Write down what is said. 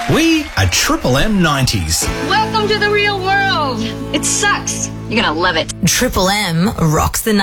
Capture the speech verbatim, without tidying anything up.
We are Triple M nineties. Welcome to the real world. It sucks. You're gonna love it. Triple M rocks the